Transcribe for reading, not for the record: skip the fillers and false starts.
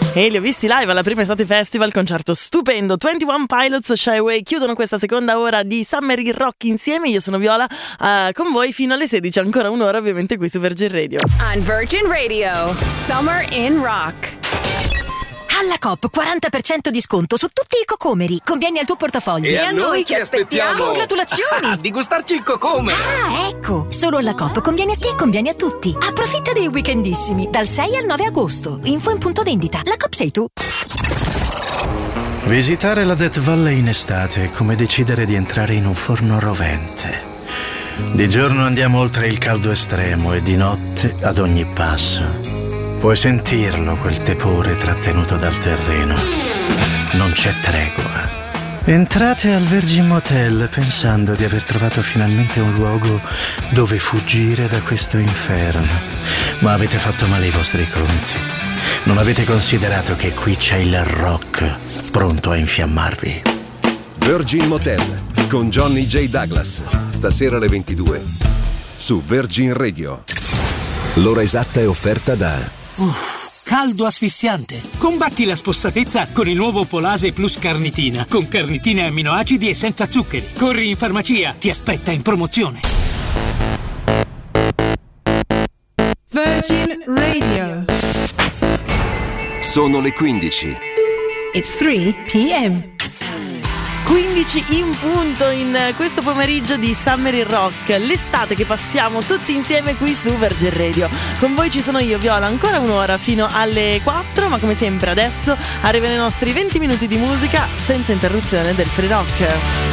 E li ho visti live alla Prima Estate Festival, concerto stupendo. 21 Pilots, Shy Away chiudono questa seconda ora di Summer in Rock insieme. Io sono Viola, con voi fino alle 16, ancora un'ora ovviamente qui su Virgin Radio. On Virgin Radio, Summer in Rock. Alla Coop 40% di sconto su tutti i cocomeri. Conviene al tuo portafoglio. E a noi che aspettiamo? Congratulazioni! Di gustarci il cocome! Ah, ecco! Solo alla Coop conviene a te e conviene a tutti. Approfitta dei weekendissimi dal 6 al 9 agosto. Info in punto vendita. La Coop sei tu. Visitare la Death Valley in estate è come decidere di entrare in un forno rovente. Di giorno andiamo oltre il caldo estremo e di notte, ad ogni passo, puoi sentirlo quel tepore trattenuto dal terreno. Non c'è tregua. Entrate al Virgin Motel pensando di aver trovato finalmente un luogo dove fuggire da questo inferno. Ma avete fatto male i vostri conti. Non avete considerato che qui c'è il rock pronto a infiammarvi. Virgin Motel con Johnny J. Douglas. Stasera alle 22 su Virgin Radio. L'ora esatta è offerta da caldo asfissiante. Combatti la spossatezza con il nuovo Polase Plus Carnitina, con carnitine e amminoacidi e senza zuccheri. Corri in farmacia, ti aspetta in promozione. Virgin Radio. Sono le 15. It's 3 p.m. 15 in punto in questo pomeriggio di Summer in Rock, l'estate che passiamo tutti insieme qui su Virgin Radio. Con voi ci sono io, Viola, ancora un'ora fino alle 4, ma come sempre adesso arrivano i nostri 20 minuti di musica senza interruzione del free rock.